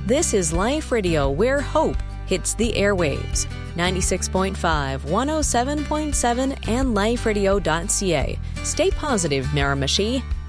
This is Life Radio, where hope hits the airwaves. 96.5, 107.7, and liferadio.ca. Stay positive, Miramichi.